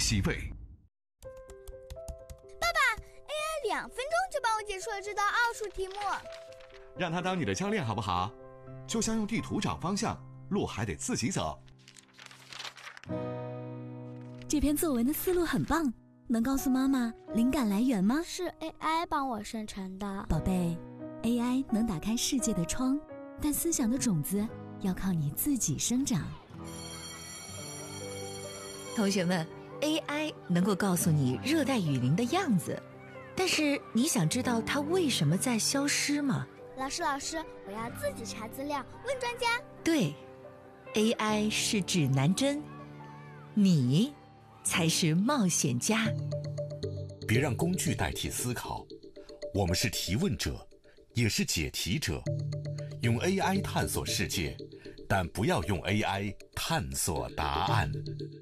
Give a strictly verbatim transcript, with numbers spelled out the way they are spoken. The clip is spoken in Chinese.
西味。 爸爸 ，A I 两分钟就帮我解出了这道奥数题目。 让他当你的教练好不好？就像用地图找方向，路还得自己走。 这篇作文的思路很棒，能告诉妈妈灵感来源吗？ 是 A I 帮我生成的。 宝贝， A I 能打开世界的窗，但思想的种子要靠你自己生长。 同学们， A I 能够告诉你热带雨林的样子，但是你想知道它为什么在消失吗？ 老师老师，我要自己查资料，问专家。 对， A I 是指南针，你才是冒险家。 别让工具代替思考，我们是提问者，也是解题者。用 A I 探索世界，但不要用 A I 探索答案。